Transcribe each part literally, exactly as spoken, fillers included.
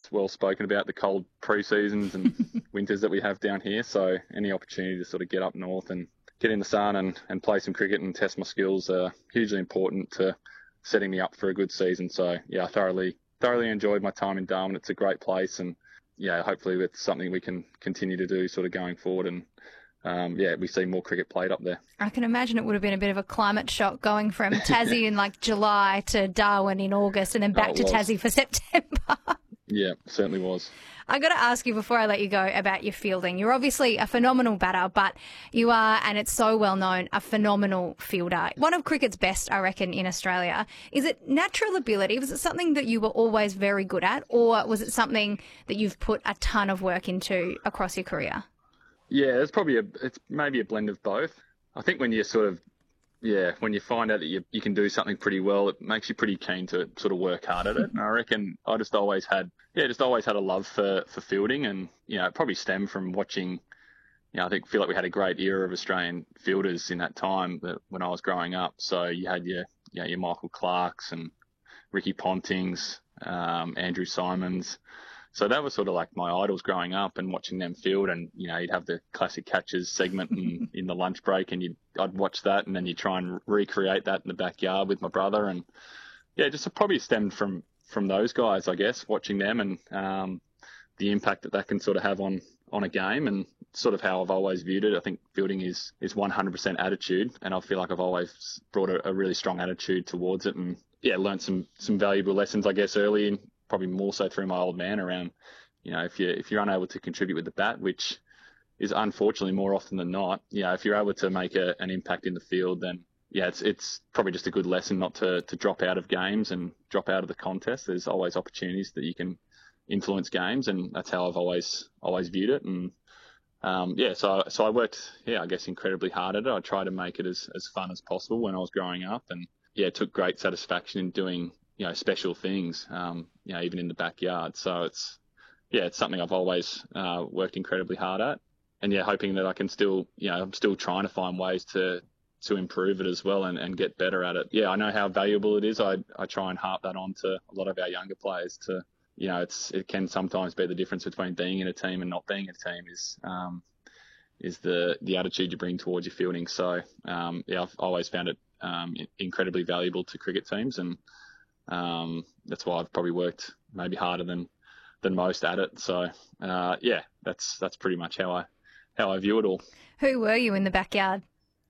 it's well spoken about, the cold pre-seasons and winters that we have down here. So any opportunity to sort of get up north and get in the sun and, and play some cricket and test my skills are hugely important to setting me up for a good season. So, yeah, I thoroughly, thoroughly enjoyed my time in Darwin. It's a great place, and, yeah, hopefully it's something we can continue to do sort of going forward, and Um, yeah, we see more cricket played up there. I can imagine it would have been a bit of a climate shock going from Tassie in like July to Darwin in August and then back oh, to was. Tassie for September. Yeah, certainly was. I got to ask you before I let you go about your fielding. You're obviously a phenomenal batter, but you are, and it's so well known, a phenomenal fielder. One of cricket's best, I reckon, in Australia. Is it natural ability? Was it something that you were always very good at, or was it something that you've put a ton of work into across your career? Yeah, it's probably a, it's maybe a blend of both. I think when you sort of, yeah, when you find out that you, you can do something pretty well, it makes you pretty keen to sort of work hard at it. And I reckon I just always had, yeah, just always had a love for, for fielding, and, you know, it probably stemmed from watching, you know, I think feel like we had a great era of Australian fielders in that time that when I was growing up. So you had your, you know, your Michael Clarks and Ricky Pontings, um, Andrew Simons. So that was sort of like my idols growing up, and watching them field, and, you know, you'd have the classic catches segment in, in the lunch break, and you'd, I'd watch that, and then you try and recreate that in the backyard with my brother. And yeah, just probably stemmed from, from those guys, I guess, watching them, and um, the impact that that can sort of have on, on a game, and sort of how I've always viewed it. I think fielding is, is one hundred percent attitude, and I feel like I've always brought a, a really strong attitude towards it, and yeah, learned some, some valuable lessons, I guess, early in, probably more so through my old man around, you know, if you if you're unable to contribute with the bat, which is unfortunately more often than not, you know, if you're able to make a, an impact in the field, then yeah, it's it's probably just a good lesson not to to drop out of games and drop out of the contest. There's always opportunities that you can influence games, and that's how I've always always viewed it. And um, yeah, so so I worked, yeah, I guess incredibly hard at it. I tried to make it as as fun as possible when I was growing up, and yeah, took great satisfaction in doing, you know, special things, um, you know, even in the backyard. So it's, yeah, it's something I've always uh, worked incredibly hard at. And yeah, hoping that I can still, you know, I'm still trying to find ways to, to improve it as well, and, and get better at it. Yeah, I know how valuable it is. I, I try and harp that on to a lot of our younger players to, you know, it's, it can sometimes be the difference between being in a team and not being in a team is, um, is the, the attitude you bring towards your fielding. So, um, yeah, I've always found it um, incredibly valuable to cricket teams, and Um, that's why I've probably worked maybe harder than, than most at it. So, uh, yeah, that's, that's pretty much how I, how I view it all. Who were you in the backyard?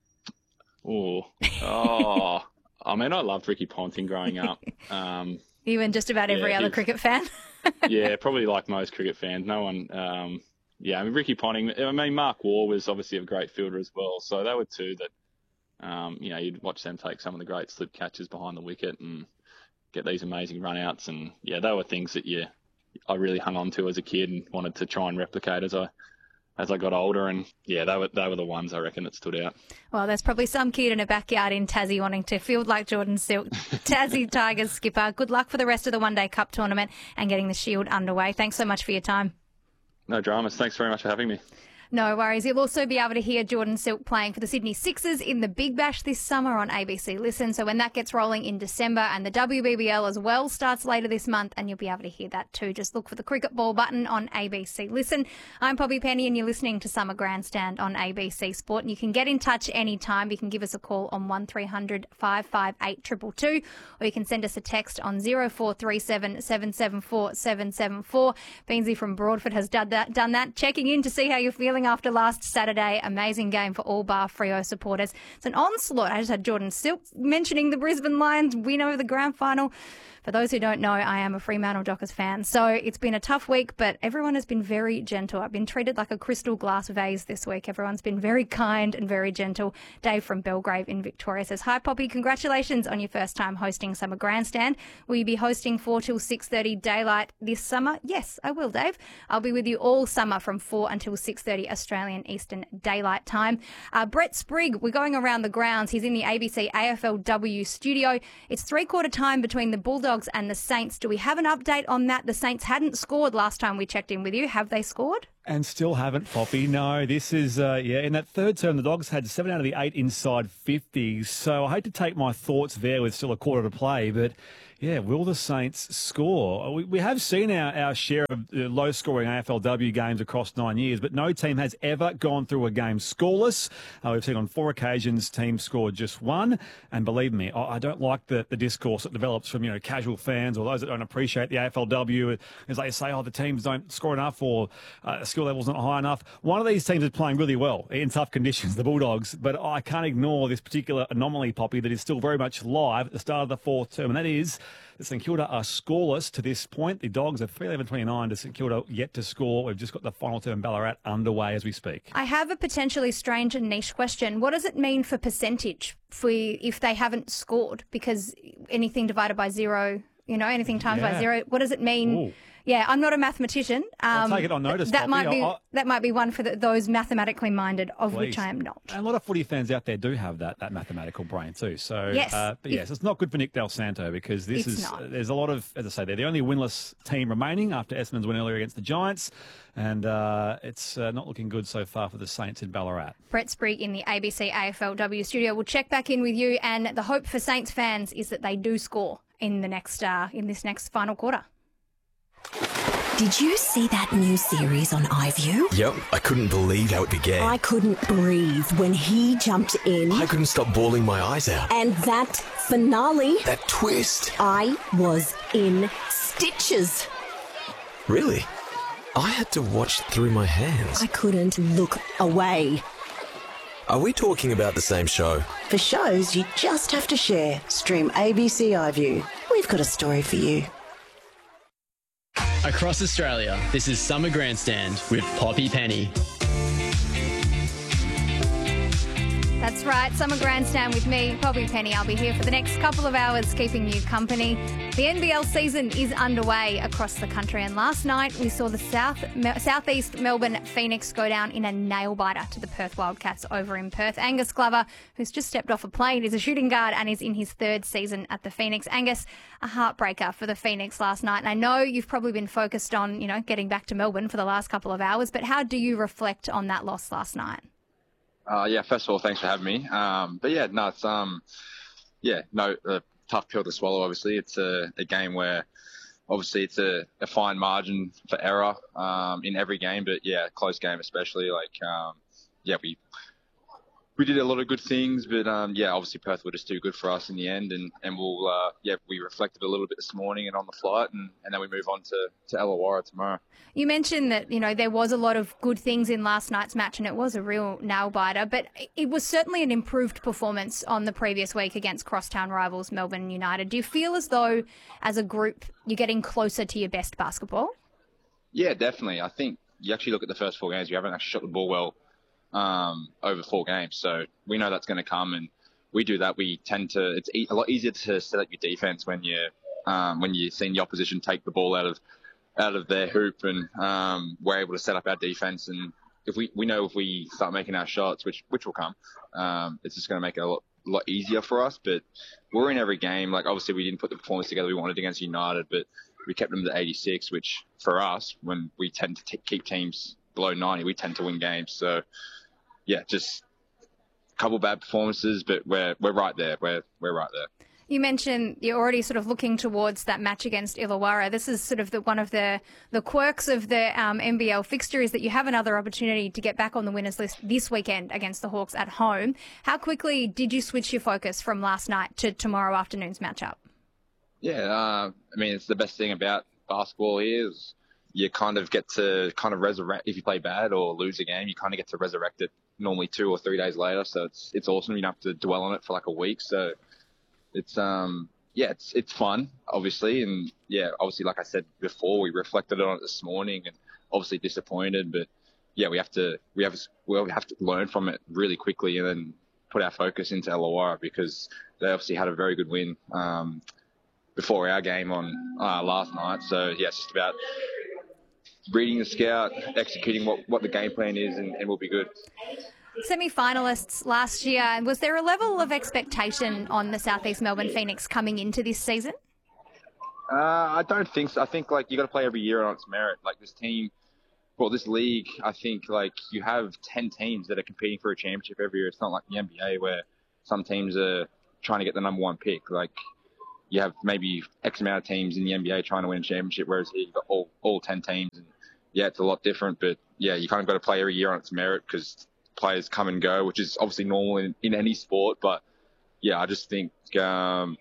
Ooh. Oh, I mean, I loved Ricky Ponting growing up. Um, you and just about every yeah, other if, cricket fan? Yeah, probably like most cricket fans. No one, um, yeah, I mean, Ricky Ponting, I mean, Mark Waugh was obviously a great fielder as well. So they were two that, um, you know, you'd watch them take some of the great slip catches behind the wicket and get these amazing run-outs. And, yeah, they were things that, yeah, I really hung on to as a kid and wanted to try and replicate as I as I got older. And, yeah, they were they were the ones, I reckon, that stood out. Well, there's probably some kid in a backyard in Tassie wanting to field like Jordan Silk. Tassie Tigers skipper, good luck for the rest of the One Day Cup tournament and getting the Shield underway. Thanks so much for your time. No dramas. Thanks very much for having me. No worries. You'll also be able to hear Jordan Silk playing for the Sydney Sixers in the Big Bash this summer on A B C Listen. So when that gets rolling in December, and the W B B L as well starts later this month, and you'll be able to hear that too. Just look for the cricket ball button on A B C Listen. I'm Poppy Penny, and you're listening to Summer Grandstand on A B C Sport. And you can get in touch anytime. You can give us a call on one three hundred five five eight two two two, or you can send us a text on zero four three seven seven seven four seven seven four. Beansy from Broadford has done that, done that, checking in to see how you're feeling after last Saturday. Amazing game for all bar Freo supporters. It's an onslaught. I just had Jordan Silk mentioning the Brisbane Lions win over the grand final. For those who don't know, I am a Fremantle Dockers fan. So it's been a tough week, but everyone has been very gentle. I've been treated like a crystal glass vase this week. Everyone's been very kind and very gentle. Dave from Belgrave in Victoria says, hi, Poppy. Congratulations on your first time hosting Summer Grandstand. Will you be hosting four till six thirty daylight this summer? Yes, I will, Dave. I'll be with you all summer from four until six thirty Australian Eastern Daylight Time. Uh, Brett Sprigg, we're going around the grounds. He's in the A B C A F L W studio. It's three-quarter time between the Bulldogs and the Saints. Do we have an update on that? The Saints hadn't scored last time we checked in with you. Have they scored? And still haven't, Poppy. No, this is, uh, yeah, in that third term, the Dogs had seven out of the eight inside fifties. So I hate to take my thoughts there with still a quarter to play, but yeah, will the Saints score? We, we have seen our, our share of uh, low-scoring A F L W games across nine years, but no team has ever gone through a game scoreless. Uh, we've seen on four occasions teams scored just one. And believe me, I, I don't like the, the discourse that develops from, you know, casual fans or those that don't appreciate the A F L W. As they say, oh, the teams don't score enough or uh, skill level's not high enough. One of these teams is playing really well in tough conditions, the Bulldogs, but I can't ignore this particular anomaly, Poppy, that is still very much live at the start of the fourth term, and that is that St Kilda are scoreless to this point. The Dogs are three eleven twenty-nine to St Kilda yet to score. We've just got the final term Ballarat underway as we speak. I have a potentially strange and niche question. What does it mean for percentage for if they haven't scored? Because anything divided by zero, you know, anything times Yeah. by zero, what does it mean? Ooh. Yeah, I'm not a mathematician. Um, I'll take it on notice, That Poppy. might be I'll- that might be one for the, those mathematically minded, of which Please. I am not. And a lot of footy fans out there do have that that mathematical brain too. So Yes. uh, but If- yes, it's not good for Nick Del Santo because this It's is not. there's a lot of, as I say, they're the only winless team remaining after Essendon's win earlier against the Giants, and uh, it's uh, not looking good so far for the Saints in Ballarat. Brett Sprigg in the A B C A F L W studio. We'll check back in with you, and the hope for Saints fans is that they do score in the next uh, in this next final quarter. Did you see that new series on iView? Yep, I couldn't believe how it began. I couldn't breathe when he jumped in. I couldn't stop bawling my eyes out. And that finale, That twist. I was in stitches. Really? I had to watch through my hands. I couldn't look away. Are we talking about the same show? For shows you just have to share, stream A B C iView. We've got a story for you. Across Australia, this is Summer Grandstand with Poppy Penny. That's right, Summer Grandstand with me, Poppy Penny. I'll be here for the next couple of hours keeping you company. The N B L season is underway across the country, and last night we saw the South Southeast Melbourne Phoenix go down in a nail-biter to the Perth Wildcats over in Perth. Angus Glover, who's just stepped off a plane, is a shooting guard and is in his third season at the Phoenix. Angus, a heartbreaker for the Phoenix last night. And I know you've probably been focused on, you know, getting back to Melbourne for the last couple of hours, but how do you reflect on that loss last night? Uh, yeah, first of all, thanks for having me. Um, but yeah, no, it's um, yeah, no, a tough pill to swallow. Obviously, it's a, a game where, obviously, it's a, a fine margin for error um, in every game. But yeah, close game especially. Like, um, yeah, we we did a lot of good things, but um, yeah, obviously Perth were just too good for us in the end, and and we'll uh, yeah, we reflected a little bit this morning and on the flight, and, and then we move on to to Illawarra tomorrow. You mentioned that, you know, there was a lot of good things in last night's match and it was a real nail-biter, but it was certainly an improved performance on the previous week against crosstown rivals Melbourne United. Do you feel as though, as a group, you're getting closer to your best basketball? Yeah, definitely. I think you actually look at the first four games, we haven't actually shot the ball well um, over four games, so we know that's going to come, and we do that. We tend to, it's e- a lot easier to set up your defense when you're, um, when you're seeing the opposition take the ball out of out of their hoop, and um, we're able to set up our defense. And if we, we know if we start making our shots, which which will come, um, it's just going to make it a lot, lot easier for us. But we're in every game. Like, obviously, we didn't put the performance together we wanted against United, but we kept them to eighty-six, which for us, when we tend to t- keep teams below ninety, we tend to win games. So, yeah, just a couple bad performances, but we're we're right there. We're we're right there. You mentioned you're already sort of looking towards that match against Illawarra. This is sort of the, one of the, the quirks of the um, N B L fixture is that you have another opportunity to get back on the winners list this weekend against the Hawks at home. How quickly did you switch your focus from last night to tomorrow afternoon's matchup? Yeah, uh, I mean, it's the best thing about basketball here is you kind of get to kind of resurrect, if you play bad or lose a game, you kind of get to resurrect it normally two or three days later. So it's it's awesome. You don't have to dwell on it for like a week. So it's, um, yeah, it's it's fun, obviously. And yeah, obviously, like I said before, we reflected on it this morning and obviously disappointed. But yeah, we have to we have we have to learn from it really quickly and then put our focus into Illawarra because they obviously had a very good win um, before our game on uh, last night. So yeah, it's just about reading the scout, executing what, what the game plan is, and, and we'll be good. Semi-finalists last year, was there a level of expectation on the Southeast Melbourne Phoenix coming into this season? Uh, I don't think so. I think like you got to play every year on its merit. Like this team, well, this league, I think like you have ten teams that are competing for a championship every year. It's not like the N B A where some teams are trying to get the number one pick. Like you have maybe X amount of teams in the N B A trying to win a championship, whereas here you've got all, all ten teams. And yeah, it's a lot different, but yeah, you kind of got to play every year on its merit because players come and go, which is obviously normal in, in any sport. But yeah, I just think, um,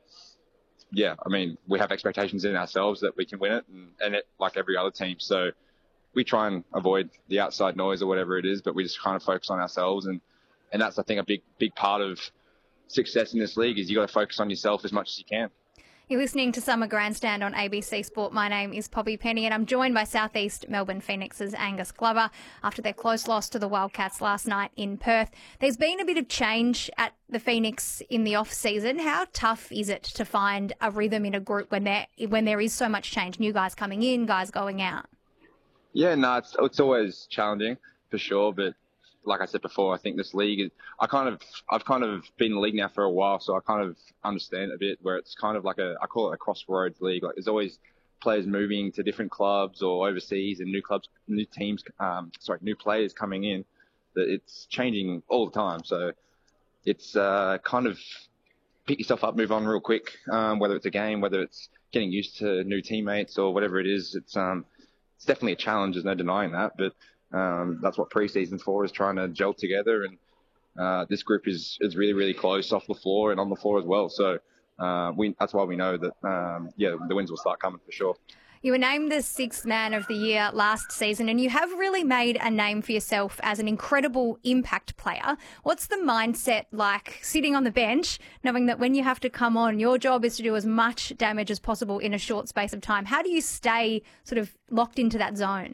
yeah, I mean, we have expectations in ourselves that we can win it and, and it like every other team. So we try and avoid the outside noise or whatever it is, but we just kind of focus on ourselves. And, and that's, I think, a big, big part of success in this league is you got to focus on yourself as much as you can. You're listening to Summer Grandstand on A B C Sport. My name is Poppy Penny and I'm joined by Southeast Melbourne Phoenix's Angus Glover after their close loss to the Wildcats last night in Perth. There's been a bit of change at the Phoenix in the off-season. How tough is it to find a rhythm in a group when there when there is so much change, new guys coming in, guys going out? Yeah, no, it's, it's always challenging for sure, but like I said before, I think this league is, I kind of, I've kind of been in the league now for a while, so I kind of understand a bit where it's kind of like a, I call it a crossroads league. Like there's always players moving to different clubs or overseas and new clubs, new teams, um, sorry, new players coming in, that it's changing all the time. So it's, uh, kind of pick yourself up, move on real quick. Um, whether it's a game, whether it's getting used to new teammates or whatever it is, it's, um, it's definitely a challenge. There's no denying that, but Um, that's what preseason's for, is trying to gel together. And uh, this group is, is really, really close off the floor and on the floor as well. So uh, we that's why we know that, um, yeah, the wins will start coming for sure. You were named the sixth man of the year last season, and you have really made a name for yourself as an incredible impact player. What's the mindset like sitting on the bench, knowing that when you have to come on, your job is to do as much damage as possible in a short space of time? How do you stay sort of locked into that zone?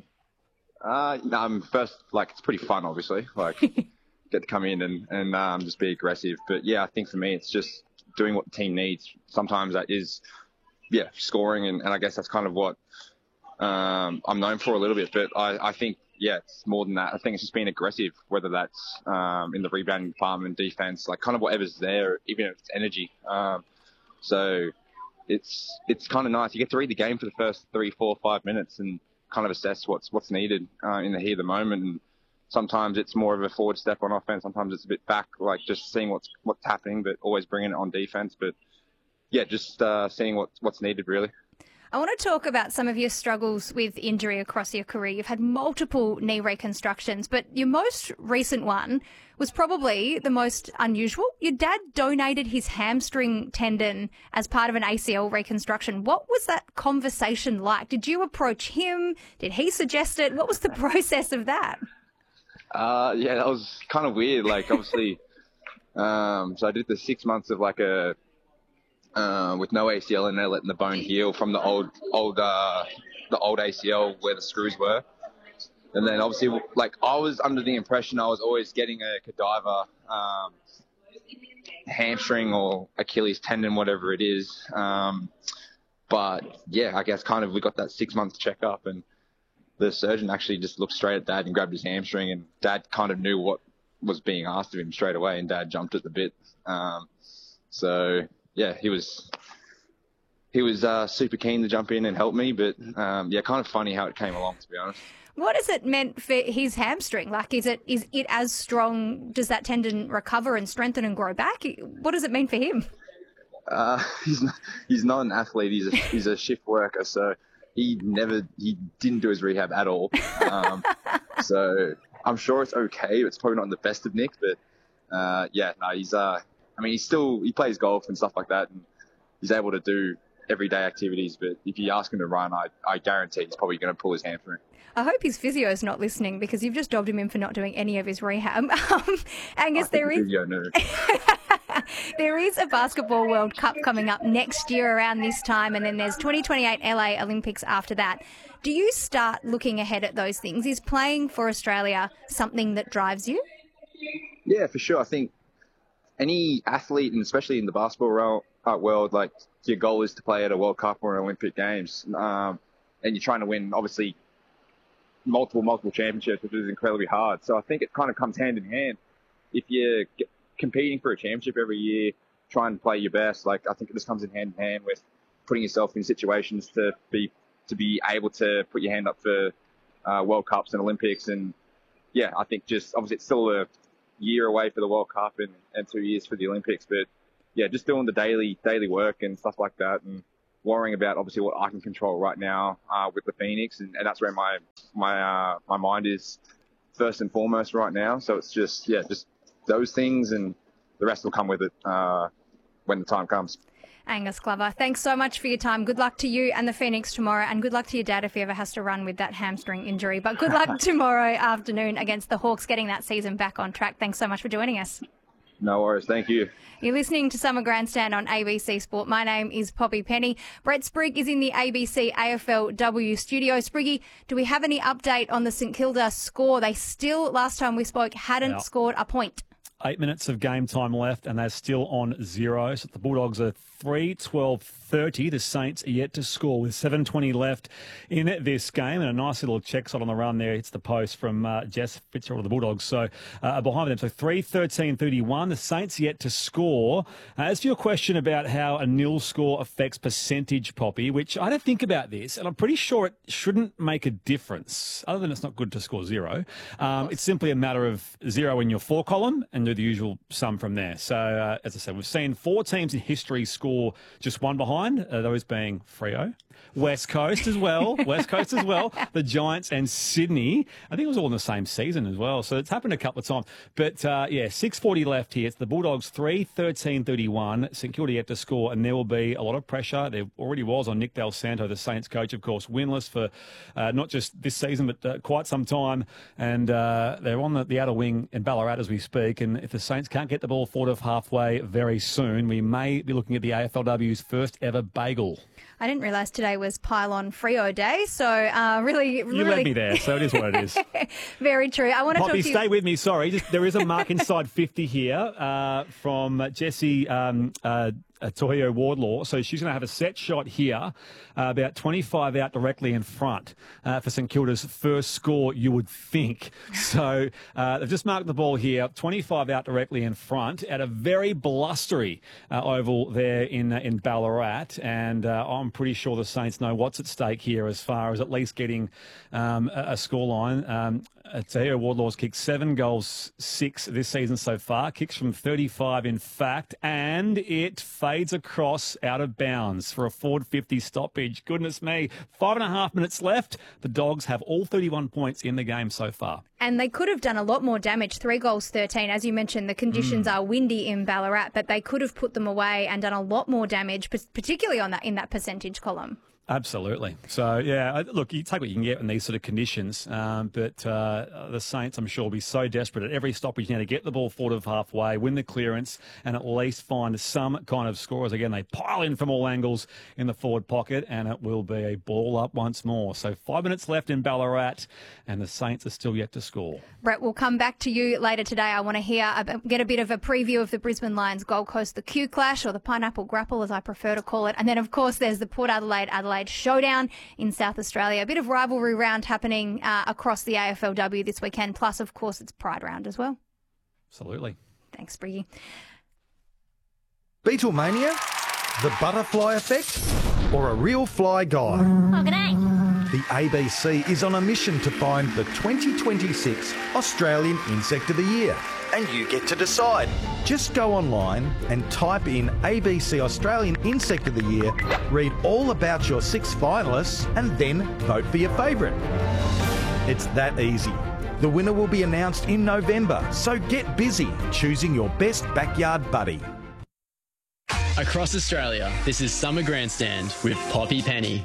Uh, no, I'm first, like, it's pretty fun, obviously, like, get to come in and, and um, just be aggressive. But, yeah, I think for me, it's just doing what the team needs. Sometimes that is, yeah, scoring, and, and I guess that's kind of what um, I'm known for a little bit. But I, I think, yeah, it's more than that. I think it's just being aggressive, whether that's um, in the rebounding department, defense, like kind of whatever's there, even if it's energy. Um, so it's it's kind of nice. You get to read the game for the first three, four, five minutes and kind of assess what's what's needed uh, in the heat of the moment. And sometimes it's more of a forward step on offense. Sometimes it's a bit back, like just seeing what's what's happening, but always bringing it on defense. But yeah, just uh, seeing what's what's needed really. I want to talk about some of your struggles with injury across your career. You've had multiple knee reconstructions, but your most recent one was probably the most unusual. Your dad donated his hamstring tendon as part of an A C L reconstruction. What was that conversation like? Did you approach him? Did he suggest it? What was the process of that? Uh, yeah, that was kind of weird. Like, obviously, um, so I did the six months of like a, Uh, with no A C L in there, letting the bone heal from the old, old, uh, the old A C L where the screws were. And then obviously, like I was under the impression I was always getting a cadaver, um, hamstring or Achilles tendon, whatever it is. Um, but yeah, I guess kind of we got that six month checkup, and the surgeon actually just looked straight at Dad and grabbed his hamstring, and Dad kind of knew what was being asked of him straight away, and Dad jumped at the bit. Um, so. Yeah, he was he was uh, super keen to jump in and help me, but um, yeah, kind of funny how it came along, to be honest. What has it meant for his hamstring? Like, is it is it as strong? Does that tendon recover and strengthen and grow back? What does it mean for him? Uh, he's not, he's not an athlete. He's a, he's a shift worker, so he never he didn't do his rehab at all. Um, so I'm sure it's okay. It's probably not the best of Nick, but uh, yeah, no, he's uh. I mean, he's still, he plays golf and stuff like that, and he's able to do everyday activities. But if you ask him to run, I, I guarantee he's probably going to pull his hamstring. I hope his physio is not listening, because you've just dobbed him in for not doing any of his rehab. Um, Angus, there is physio, no. there is a Basketball World Cup coming up next year around this time, and then there's twenty twenty-eight L A Olympics after that. Do you start looking ahead at those things? Is playing for Australia something that drives you? Yeah, for sure. I think any athlete, and especially in the basketball world, like your goal is to play at a World Cup or an Olympic Games, um, and you're trying to win, obviously, multiple, multiple championships, which is incredibly hard. So I think it kind of comes hand in hand. If you're competing for a championship every year, trying to play your best, like I think this comes in hand in hand with putting yourself in situations to be to be able to put your hand up for uh, World Cups and Olympics. And yeah, I think just obviously it's still a year away for the World Cup and, and two years for the Olympics. But yeah, just doing the daily daily work and stuff like that, and worrying about obviously what I can control right now uh, with the Phoenix, and, and that's where my my uh, my mind is first and foremost right now. So it's just yeah, just those things, and the rest will come with it uh, when the time comes. Angus Glover, thanks so much for your time. Good luck to you and the Phoenix tomorrow, and good luck to your dad if he ever has to run with that hamstring injury. But good luck tomorrow afternoon against the Hawks, getting that season back on track. Thanks so much for joining us. No worries. Thank you. You're listening to Summer Grandstand on A B C Sport. My name is Poppy Penny. Brett Sprigg is in the A B C A F L W studio. Spriggy, do we have any update on the St Kilda score? They still, last time we spoke, hadn't No. scored a point. Eight minutes of game time left, and they're still on zero. So the Bulldogs are three twelve thirty. The Saints are yet to score with seven twenty left in this game. And a nice little check shot on the run there. It's the post from uh, Jess Fitzgerald of the Bulldogs. So uh, behind them. So three thirteen thirty-one. The Saints yet to score. Uh, as for your question about how a nil score affects percentage, Poppy, which I don't think about this, and I'm pretty sure it shouldn't make a difference, other than it's not good to score zero. Um, it's simply a matter of zero in your four column and do the usual sum from there. So, uh, as I said, we've seen four teams in history score just one behind, uh, those being Freo, West Coast as well, West Coast as well, the Giants and Sydney. I think it was all in the same season as well. So it's happened a couple of times. But, uh, yeah, six forty left here. It's the Bulldogs three thirteen thirty-one. St Kilda yet to score, and there will be a lot of pressure. There already was on Nick Del Santo, the Saints coach, of course, winless for uh, not just this season, but uh, quite some time. And uh, they're on the, the outer wing in Ballarat as we speak. And if the Saints can't get the ball forward of halfway very soon, we may be looking at the A F L W's first ever bagel. I didn't realise today was Pylon Freo Day, so uh, really, really... You led me there, so it is what it is. Very true. I want to Poppy, talk to you... stay with me. Sorry, just, there is a mark inside fifty here uh, from Jessie um, uh, uh, Tohio Wardlaw. So she's going to have a set shot here, uh, about twenty-five out directly in front uh, for St Kilda's first score, you would think. So uh, they've just marked the ball here, twenty-five out directly in front at a very blustery uh, oval there in uh, in Ballarat. And uh, I'm pretty sure the Saints know what's at stake here as far as at least getting um, a, a scoreline. Um, Tahir Wardlaw's kicked seven goals, six this season so far. Kicks from thirty-five, in fact, and it fades across out of bounds for a forward fifty stoppage. Goodness me. Five and a half minutes left. The Dogs have all thirty-one points in the game so far. And they could have done a lot more damage. Three goals, thirteen. As you mentioned, the conditions mm. are windy in Ballarat, but they could have put them away and done a lot more damage, particularly on that in that percentage column. Absolutely. So, yeah, look, you take what you can get in these sort of conditions, um, but uh, the Saints, I'm sure, will be so desperate at every stoppage now to get the ball forward of halfway, win the clearance, and at least find some kind of scorers. Again, they pile in from all angles in the forward pocket, and it will be a ball up once more. So five minutes left in Ballarat, and the Saints are still yet to score. Brett, we'll come back to you later today. I want to hear, get a bit of a preview of the Brisbane Lions Gold Coast, the Q Clash, or the Pineapple Grapple, as I prefer to call it. And then, of course, there's the Port Adelaide Adelaide Showdown in South Australia. A bit of rivalry round happening uh, across the A F L W this weekend. Plus, of course, it's Pride Round as well. Absolutely. Thanks, Briggy. Beatlemania? The butterfly effect? Or a real fly guy? Oh, good day. The A B C is on a mission to find the twenty twenty-six Australian Insect of the Year. And you get to decide. Just go online and type in A B C Australian Insect of the Year, read all about your six finalists, and then vote for your favourite. It's that easy. The winner will be announced in November, so get busy choosing your best backyard buddy. Across Australia, this is Summer Grandstand with Poppy Penny.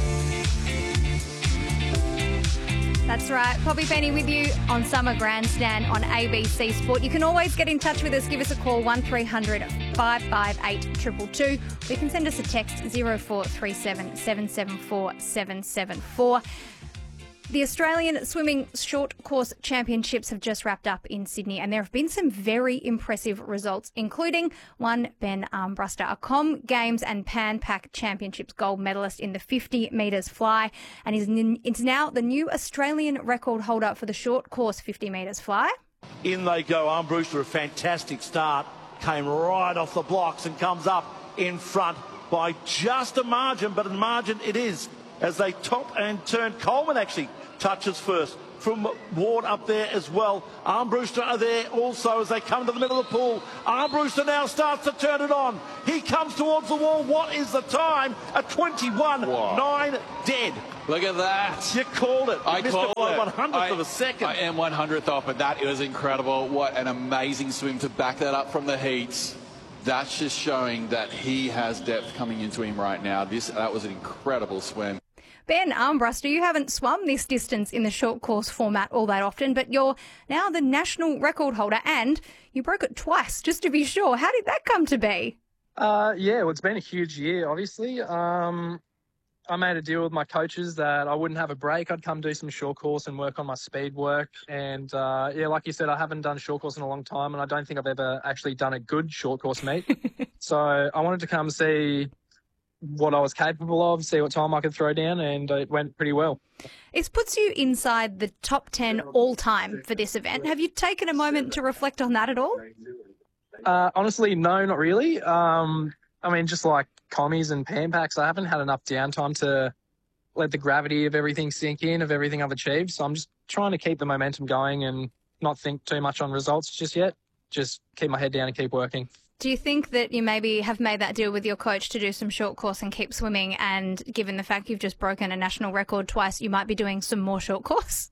That's right. Poppy Penny with you on Summer Grandstand on A B C Sport. You can always get in touch with us. Give us a call, one three hundred five five eight two two two. Or you can send us a text, zero four three seven seven seven four seven seven four. The Australian Swimming Short Course Championships have just wrapped up in Sydney, and there have been some very impressive results, including one Ben Armbruster, a Com Games and Pan Pac Championships gold medalist in the fifty metres fly, and is it's now the new Australian record holder for the short course fifty metres fly. In they go. Armbruster, a fantastic start, came right off the blocks and comes up in front by just a margin, but a margin it is, as they top and turn. Coleman actually touches first. From Ward up there as well. Armbruster are there also as they come to the middle of the pool. Armbruster now starts to turn it on. He comes towards the wall. What is the time? A twenty-one nine dead. Look at that. You called it. You I missed called it by it. one hundredth I, of a second. I am one hundredth off, but that was incredible. What an amazing swim to back that up from the heats. That's just showing that he has depth coming into him right now. This That was an incredible swim. Ben Armbruster, you haven't swum this distance in the short course format all that often, but you're now the national record holder and you broke it twice, just to be sure. How did that come to be? Uh, yeah, well, it's been a huge year, obviously. Um, I made a deal with my coaches that I wouldn't have a break. I'd come do some short course and work on my speed work. And, uh, yeah, like you said, I haven't done short course in a long time, and I don't think I've ever actually done a good short course meet. So I wanted to come see what I was capable of, see what time I could throw down, and it went pretty well. It puts you inside the top ten all-time for this event. Have you taken a moment to reflect on that at all? Uh, honestly, no, not really. Um, I mean, just like commies and pan packs, I haven't had enough downtime to let the gravity of everything sink in, of everything I've achieved. So I'm just trying to keep the momentum going and not think too much on results just yet. Just keep my head down and keep working. Do you think that you maybe have made that deal with your coach to do some short course and keep swimming, and given the fact you've just broken a national record twice, you might be doing some more short course?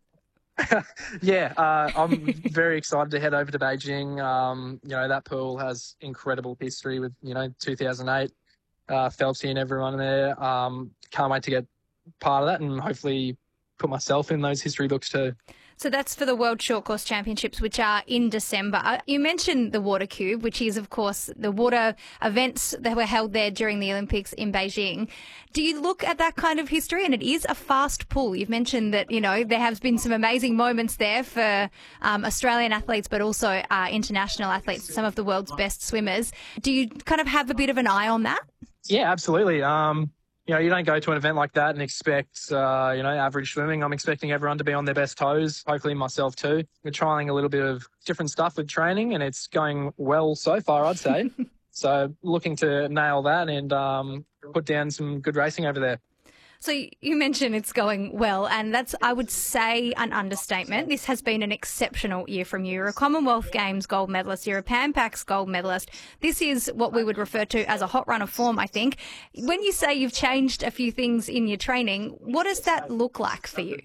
Yeah, uh, I'm very excited to head over to Beijing. Um, you know, that pool has incredible history with, you know, two thousand eight, uh, Phelpsy and everyone there. Um, can't wait to get part of that and hopefully put myself in those history books too. So that's for the World Short Course Championships, which are in December. You mentioned the Water Cube, which is, of course, the water events that were held there during the Olympics in Beijing. Do you look at that kind of history? And it is a fast pool. You've mentioned that, you know, there have been some amazing moments there for um, Australian athletes, but also uh, international athletes, some of the world's best swimmers. Do you kind of have a bit of an eye on that? Yeah, absolutely. Um, You know, you don't go to an event like that and expect, uh, you know, average swimming. I'm expecting everyone to be on their best toes, hopefully myself too. We're trying a little bit of different stuff with training and it's going well so far, I'd say. So looking to nail that and um, put down some good racing over there. So you mentioned it's going well, and that's, I would say, an understatement. This has been an exceptional year from you. You're a Commonwealth Games gold medalist. You're a Pan Pacs gold medalist. This is what we would refer to as a hot run of form, I think. When you say you've changed a few things in your training, what does that look like for you?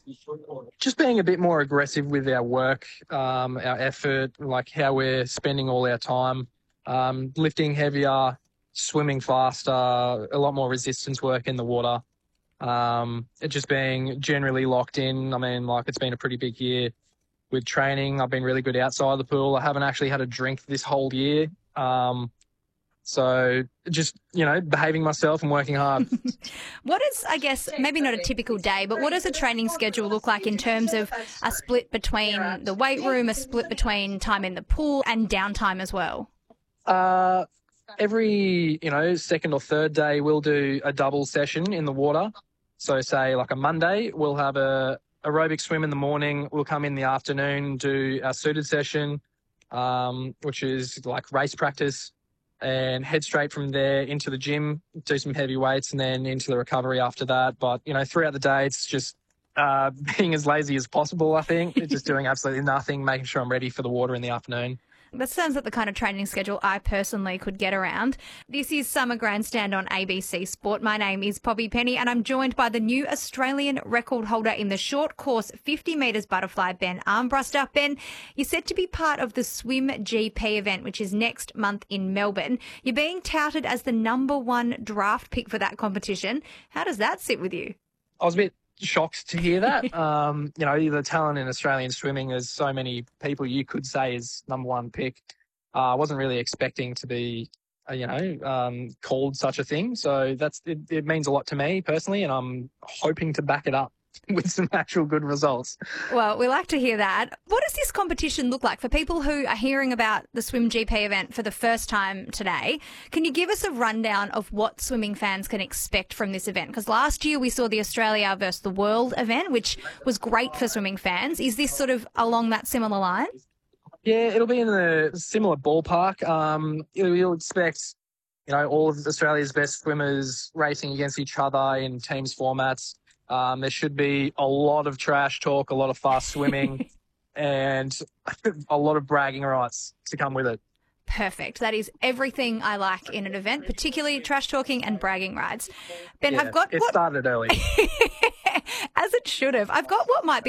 Just being a bit more aggressive with our work, um, our effort, like how we're spending all our time, um, lifting heavier, swimming faster, a lot more resistance work in the water. Um, it just being generally locked in. I mean, like, it's been a pretty big year with training. I've been really good outside the pool. I haven't actually had a drink this whole year. Um, so just, you know, behaving myself and working hard. What is, I guess, maybe not a typical day, but what does a training schedule look like in terms of a split between the weight room, a split between time in the pool and downtime as well? Uh, every, you know, second or third day, we'll do a double session in the water. So say like a Monday, we'll have a aerobic swim in the morning. We'll come in the afternoon, do our suited session, um, which is like race practice, and head straight from there into the gym, do some heavy weights, and then into the recovery after that. But, you know, throughout the day, it's just uh, being as lazy as possible, I think. It's just doing absolutely nothing, making sure I'm ready for the water in the afternoon. That sounds like the kind of training schedule I personally could get around. This is Summer Grandstand on A B C Sport. My name is Poppy Penny and I'm joined by the new Australian record holder in the short course fifty metres butterfly, Ben Armbruster. Ben, you're set to be part of the Swim G P event, which is next month in Melbourne. You're being touted as the number one draft pick for that competition. How does that sit with you? I was a bit shocked to hear that. um, you know, the talent in Australian swimming, there's so many people you could say is number one pick. Uh, I wasn't really expecting to be, uh, you know, um, called such a thing. So that's it, it means a lot to me personally, and I'm hoping to back it up with some actual good results. Well, we like to hear that. What does this competition look like for people who are hearing about the Swim G P event for the first time today? Can you give us a rundown of what swimming fans can expect from this event? Because last year we saw the Australia versus the World event, which was great for swimming fans. Is this sort of along that similar line? Yeah, it'll be in a similar ballpark. Um, you'll, you'll expect, you know, all of Australia's best swimmers racing against each other in teams formats. Um, there should be a lot of trash talk, a lot of fast swimming, and a lot of bragging rights to come with it. Perfect. That is everything I like in an event, particularly trash talking and bragging rights. Ben, Yeah, I've got it what, started early. as it should have. I've got what might be